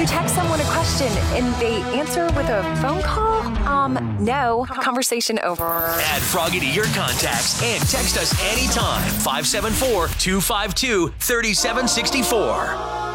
text someone a question and they answer with a phone call? No. Conversation over. Add Froggy to your contacts and text us anytime. 574-252-3764.